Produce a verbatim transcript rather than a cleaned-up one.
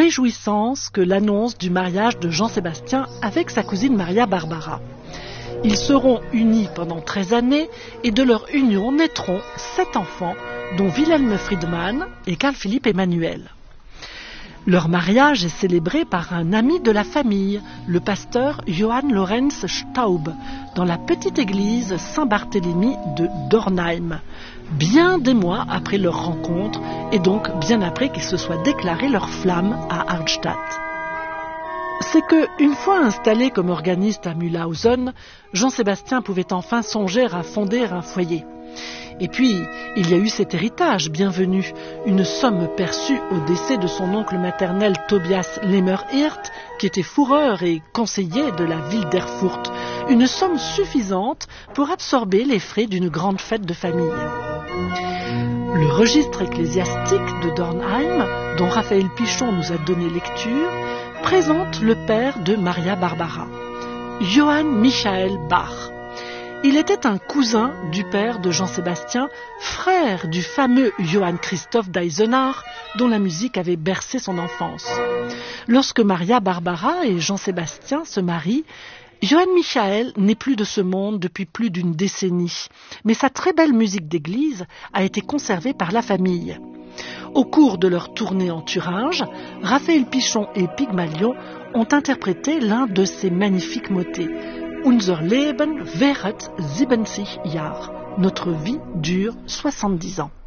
réjouissance que l'annonce du mariage de Jean-Sébastien avec sa cousine Maria Barbara. Ils seront unis pendant treize années et de leur union naîtront sept enfants, dont Wilhelm Friedmann et Carl-Philipp Emanuel. Leur mariage est célébré par un ami de la famille, le pasteur Johann Lorenz Staub, dans la petite église Saint-Barthélemy de Dornheim, bien des mois après leur rencontre et donc bien après qu'ils se soient déclarés leur flamme à Arnstadt. C'est que, une fois installé comme organiste à Mühlhausen, Jean-Sébastien pouvait enfin songer à fonder un foyer. Et puis, il y a eu cet héritage bienvenu, une somme perçue au décès de son oncle maternel Tobias Lemmer-Hirt, qui était fourreur et conseiller de la ville d'Erfurt, une somme suffisante pour absorber les frais d'une grande fête de famille. Le registre ecclésiastique de Dornheim, dont Raphaël Pichon nous a donné lecture, présente le père de Maria Barbara, Johann Michael Bach. Il était un cousin du père de Jean-Sébastien, frère du fameux Johann Christoph d'Eisenach, dont la musique avait bercé son enfance. Lorsque Maria Barbara et Jean-Sébastien se marient, Johann Michael n'est plus de ce monde depuis plus d'une décennie, mais sa très belle musique d'église a été conservée par la famille. Au cours de leur tournée en Thuringe, Raphaël Pichon et Pygmalion ont interprété l'un de ces magnifiques motets. Unser Leben währet siebzig Jahre. Notre vie dure soixante-dix ans.